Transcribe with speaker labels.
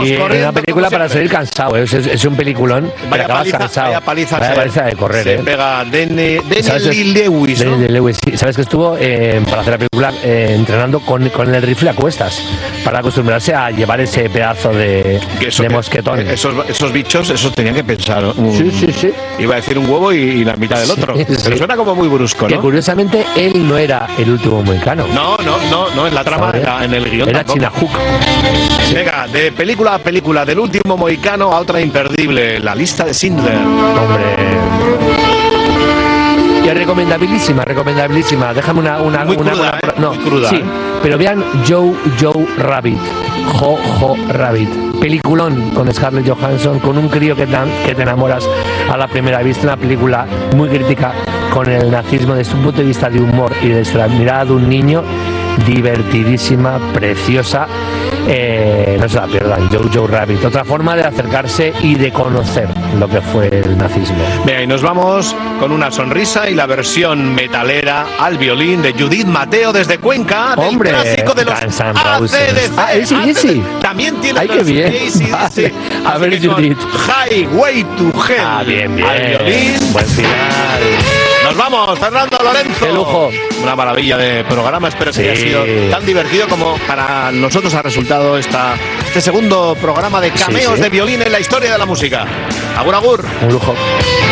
Speaker 1: y
Speaker 2: corriendo.
Speaker 1: una película para salir cansado, es un peliculón.
Speaker 2: Vaya
Speaker 1: acabas
Speaker 2: paliza,
Speaker 1: cansado.
Speaker 2: vaya paliza
Speaker 1: de correr.
Speaker 2: se pega Daniel
Speaker 1: ¿Sabes?
Speaker 2: Lewis, ¿no?
Speaker 1: Daniel Lewis, sí. Sabes que estuvo para hacer la película entrenando con el rifle a cuestas para acostumbrarse a llevar ese pedazo de mosquetón.
Speaker 2: Esos bichos, esos tenían que pensar.
Speaker 1: Sí.
Speaker 2: Iba a decir un huevo y la mitad del otro. Pero suena como muy brusco, ¿no?
Speaker 1: Que curiosamente él no era el último mohicano.
Speaker 2: No, en la trama, en el guión.
Speaker 1: Era Chinahook.
Speaker 2: Venga, de película a película, del último mohicano a otra imperdible, La lista de Schindler.
Speaker 1: Hombre. Y es recomendabilísima. Déjame una
Speaker 2: muy cruda, muy cruda.
Speaker 1: Sí, pero vean Joe Rabbit. Jo Rabbit. Peliculón con Scarlett Johansson, con un crío que te enamoras a la primera vista. Una película muy crítica con el nazismo desde un punto de vista de humor y desde la mirada de un niño. Divertidísima, preciosa. No se la pierdan. Joe Rabbit. Otra forma de acercarse y de conocer lo que fue el nazismo.
Speaker 2: Venga, y nos vamos con una sonrisa y la versión metalera al violín de Judith Mateo desde Cuenca.
Speaker 1: Hombre,
Speaker 2: del clásico de los AC/DC.
Speaker 1: Sí.
Speaker 2: También tiene.
Speaker 1: Ay, qué bien.
Speaker 2: AC/DC.
Speaker 1: A ver, Judith.
Speaker 2: Highway to Hell.
Speaker 1: Bien.
Speaker 2: Al violín.
Speaker 1: Buen final.
Speaker 2: Nos vamos, Fernando Lorenzo.
Speaker 1: ¡Qué lujo!
Speaker 2: Una maravilla de programa. Espero que haya sido tan divertido como para nosotros ha resultado este segundo programa de cameos de violín en la historia de la música. Agur.
Speaker 1: Un lujo.